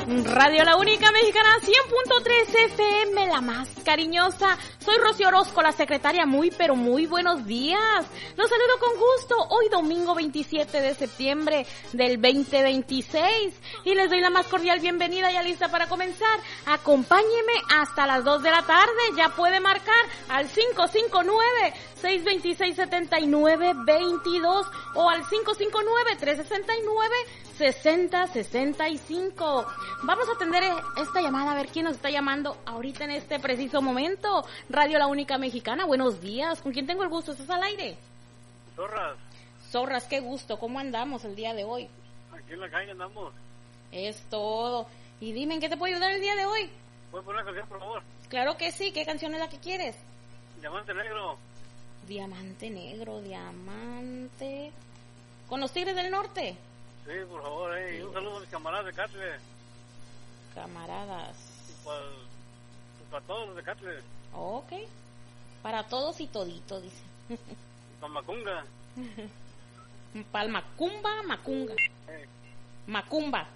Radio La Única Mexicana 100.3 FM, la más cariñosa. Soy Rocío Orozco, la secretaria. Muy, pero muy buenos días. Los saludo con gusto hoy domingo 27 de septiembre del 2026. Y les doy la más cordial bienvenida, ya lista para comenzar. Acompáñeme hasta las 2 de la tarde. Ya puede marcar al 559-626-7922 o al 559-369-6065. Vamos a atender esta llamada, a ver quién nos está llamando ahorita en este preciso momento. Radio La Única Mexicana, buenos días. ¿Con quién tengo el gusto? ¿Estás al aire? Zorras. Zorras, qué gusto. ¿Cómo andamos el día de hoy? Aquí en la calle andamos. Es todo. Y dime, ¿en qué te puedo ayudar el día de hoy? ¿Puedes poner una canción, por favor? Claro que sí. ¿Qué canción es la que quieres? Diamante Negro. Diamante Negro, Diamante... ¿Con los Tigres del Norte? Sí, por favor, sí. Un saludo a mis camaradas de Catle. Camaradas. Y para todos los de Catle. Ok. Para todos y todito, dice. Para Macunga. Para Macumba, Macunga. Macumba.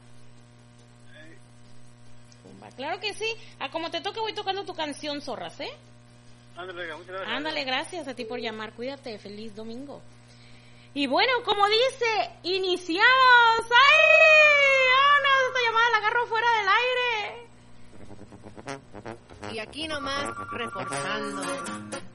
Macumba. Claro que sí. Como te toque voy tocando tu canción, Zorras, ¿eh? Ándale, muchas gracias. Ándale, gracias a ti por llamar. Cuídate, feliz domingo. Y bueno, como dice, iniciamos. ¡Ay! ¡Vámonos! Esta llamada la agarro fuera del aire. Y aquí nomás reforzando.